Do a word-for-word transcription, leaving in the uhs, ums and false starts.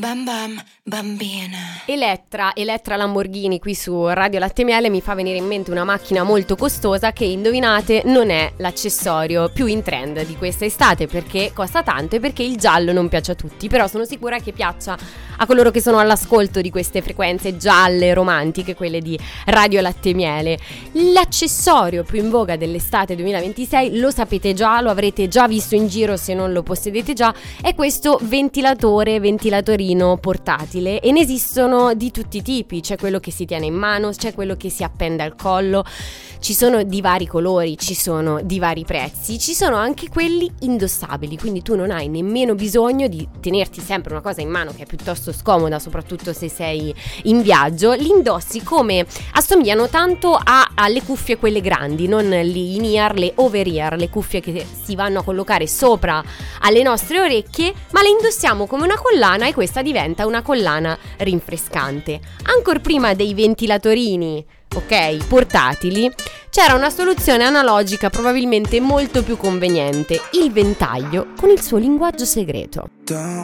bam bam bambina. Elettra, Elettra Lamborghini qui su Radio Latte Miele mi fa venire in mente una macchina molto costosa che, indovinate, non è l'accessorio più in trend di questa estate, perché costa tanto e perché il giallo non piace a tutti, però sono sicura che piaccia a coloro che sono all'ascolto di queste frequenze gialle romantiche, quelle di Radio Latte Miele. L'accessorio più in voga dell'estate duemilaventisei, lo sapete già, lo avrete già visto in giro se non lo possedete già, è questo ventilatore, ventilatorino portatile, e ne esistono di tutti i tipi. C'è quello che si tiene in mano, c'è quello che si appende al collo, ci sono di vari colori, ci sono di vari prezzi, ci sono anche quelli indossabili, quindi tu non hai nemmeno bisogno di tenerti sempre una cosa in mano che è piuttosto scomoda, soprattutto se sei in viaggio. Li indossi come assomigliano tanto a, alle cuffie quelle grandi, non le in-ear, le over-ear, le cuffie che si vanno a collocare sopra alle nostre orecchie, ma le indossiamo come una collana e questa diventa una collana rinfrescante. Ancor prima dei ventilatori, ok, portatili, c'era una soluzione analogica probabilmente molto più conveniente: il ventaglio con il suo linguaggio segreto.